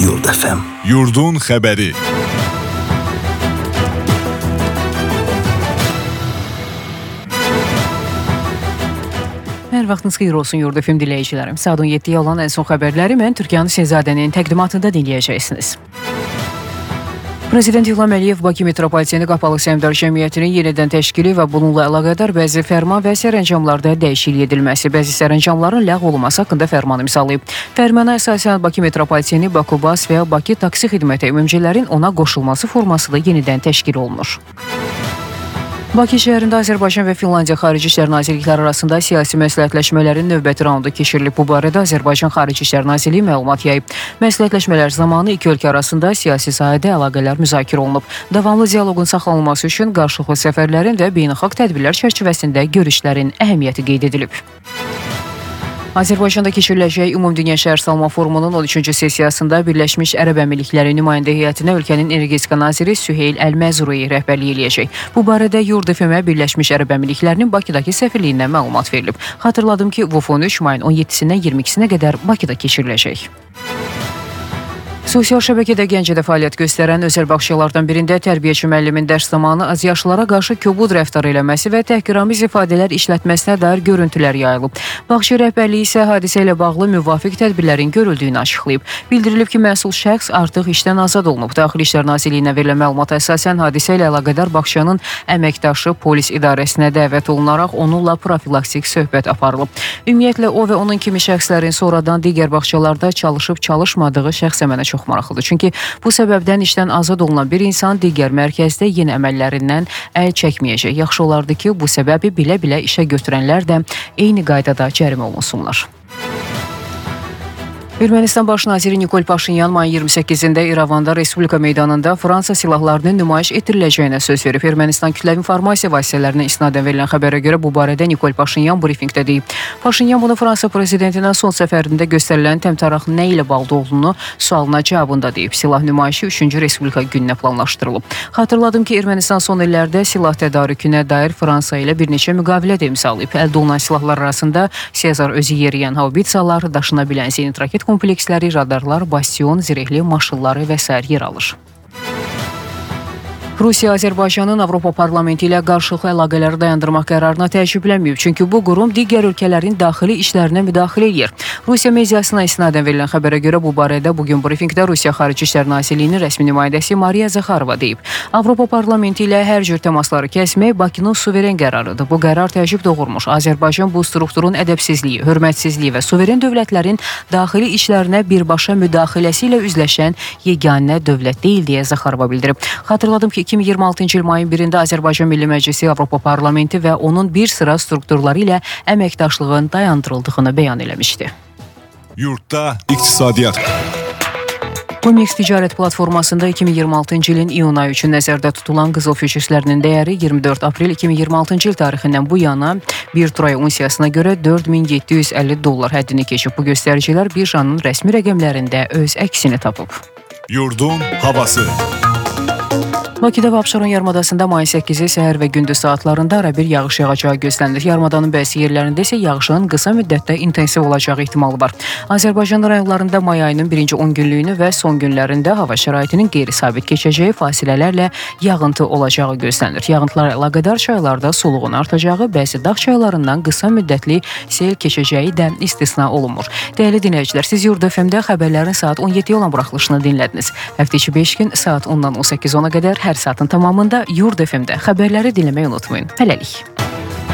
Yurd FM. Yurdun xəbəri. Hər vaxtınız xeyir olsun Yurd FM dinləyicilərim. Saat 17-yə olan ən son xəbərləri mən Türkiyə Şehzadənin təqdimatında dinləyəcəksiniz. Prezident İlham Əliyev Bakı Metropoliteni Qapalı Səhmdar Cəmiyyətinin yenidən təşkili və bununla əlaqədar bəzi fərman və sərəncamlarda dəyişiklik edilməsi, bəzi sərəncamların ləğv olunması haqqında fərmanı imzalayıb. Fərmana əsasən Bakı Metropoliteni, Bakubas və Bakı taksi xidməti ümumçilərin ona qoşulması forması da yenidən təşkil olunur. Bakı şəhərində Azərbaycan və Finlandiya Xarici İşlər Nazirlikləri arasında siyasi məsləhətləşmələrin növbəti raundu keçirilib. Bu barədə Azərbaycan Xarici İşlər Nazirliyi məlumat yayıb. Məsləhətləşmələr zamanı iki ölkə arasında siyasi sahədə əlaqələr müzakirə olunub. Davamlı dialoqun saxlanılması üçün qarşılıqlı səfərlərin və beynəlxalq tədbirlər çərçivəsində görüşlərin əhəmiyyəti qeyd edilib. Azərbaycanda keçiriləcək Ümumdünya Şəhərsalma Forumunun 13-cü sessiyasında Birləşmiş Ərəb Əmirlikləri nümayəndə heyətinə ölkənin energetika naziri Süheyl Əl-Məzrui rəhbərlik eləyəcək. Bu barədə Yurd FM-ə Birləşmiş Ərəb Əmirliklərinin Bakıdakı səfirliyindən məlumat verilib. Xatırladım ki, bu fon 3 mayın 17-sindən 22-sinə qədər Bakıda keçiriləcək. Sosial şəbəkədə Gəncədə fəaliyyət göstərən özəl bağçalardan birində tərbiyəçi müəllimin dərs zamanı azyaşlılara qarşı kobud rəftar eləməsi və təhqiramiz ifadələr işlətməsinə dair görüntülər yayılıb. Bağça rəhbərliyi isə hadisə ilə bağlı müvafiq tədbirlərin görüldüyünü açıqlayıb. Bildirilib ki, məsul şəxs artıq işdən azad olunub. Daxili İşlər Nazirliyinə verilən məlumata əsasən hadisə ilə əlaqədar bağçanın əməkdaşı polis idarəsinə dəvət olunaraq onunla profilaksik söhbət aparılıb. Ümumiyyətlə, o və onun kimi şəxslərin sonradan digər bağçalarda çalışıb-çalışmadığı şəxsə mənə çox maraqlıdır. Çünki bu səbəbdən işdən azad olunan bir insan digər mərkəzdə yeni əməllərindən əl çəkməyəcək. Yaxşı olardı ki, bu səbəbi bilə-bilə işə götürənlər də eyni qaydada cərimə olunsunlar. Ermənistan Baş naziri Nikol Paşinyan mayın 28-də İrəvanda Respublika meydanında Fransa silahlarının nümayiş etdiriləcəyinə söz verib. Ermənistan kütləvi informasiya vasitələrinə isnadən verilən xəbərə görə bu barədə Nikol Paşinyan brifinqdə deyib. Paşinyan bunu Fransa prezidentinə son səfərində göstərilən təmtəraqlı nə ilə bağlı olduğunu sualına cavabında deyib. Silah nümayişi 3-cü Respublika gününə planlaşdırılıb. Xatırladım ki, Ermənistan son illərdə silah tədarükünə dair Fransa ilə bir neçə müqavilə də imzalayıb. Əldə olunan silahlar arasında Sezar özü yeriyən haubitsalar, daşına bilən zenit raket kompleksləri, radarlar, bastion, zirehli maşınları və s. yer alır. Rusiya Azərbaycanın Avropa Parlamenti ilə qarşılıqlı əlaqələri dayandırmaq qərarına təəccüblənməyib. Çünki bu qurum digər ölkələrin daxili işlərinə müdaxilə edir. Rusiya mediasına isnadən verilən xəbərə görə bu barədə bugün brifinqdə Rusiya Xarici İşlər Nazirliyinin rəsmi nümayəndəsi Mariya Zaxarova deyib. Avropa Parlamenti ilə hər cür təmasları kəsmək Bakının suveren qərarıdır. Bu qərar təəccüb doğurmuş. Azərbaycan bu strukturun ədəbsizliyi, hörmətsizliyi və suveren dövlətlərin daxili işlərinə birbaşa müdaxiləsi ilə üzləşən yeganə dövlət deyil deyə Zaxarova bildirib. Xatırladım ki, 2026-cı il mayın 1-də Azərbaycan Milli Məclisi Avropa Parlamenti və onun bir sıra strukturları ilə əməkdaşlığın dayandırıldığını bəyan eləmişdi. Yurdda iqtisadiyyat. Comex ticarət platformasında 2026-cı ilin iyun ayı üçün nəzərdə tutulan qızıl füturslərinin dəyəri 24 aprel 2026-cı il tarixindən bu yana bir troy unsiyasına görə $4750 həddini keçib. Bu göstəricilər birjanın rəsmi rəqəmlərində öz əksini tapıb. Yurdun havası. Bakıda və Abşeron yarımadasında mayın 8-i səhər və gündüz saatlarında arabir yağış yağacağı gözlənilir. Yarımadanın bəzi yerlərində isə yağışın qısa müddətdə intensiv olacağı ehtimalı var. Azərbaycan rayonlarında may ayının birinci 10 günlüyünü və son günlərində hava şəraitinin qeyri-sabit keçəcəyi, fasilələrlə yağıntı olacağı gözlənilir. Yağıntılara əlaqədar çaylarda suluğun artacağı, bəzi dağ çaylarından qısa müddətli sel keçəcəyi də istisna olunmur. Dəyərli dinləyicilər, siz Yurd FM-də xəbərlərin saat 17-yə olan buraxılışını dinlədiniz. Həftə içi 5 gün saat 10-dan 18-10-a qədər hər saatın tamamında Yurd FM-də xəbərləri dinləməyi unutmayın. Hələlik.